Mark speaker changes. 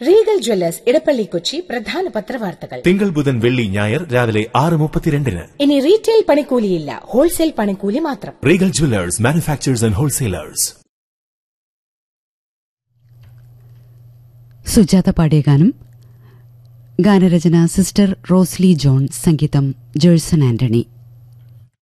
Speaker 1: Regal Jewellers Edappally Kochi പ്രധാന പത്രവാർത്തകൾ
Speaker 2: തിങ്കൾ ബുധൻ വെള്ളി ഞായർ രാവിലെ 6:32.
Speaker 1: ഇനി റീറ്റെയിൽ പണിക്കൂലിയില്ല, ഹോൾസെയിൽ പണിക്കൂലി മാത്രം.
Speaker 2: Regal Jewellers, manufacturers and wholesalers.
Speaker 3: Sujatha പാടിയ ഗാനം. ഗാനരചന സിസ്റ്റർ റോസ്ലി ജോൺ, സംഗീതം ജേഴ്സൺ ആന്റണി.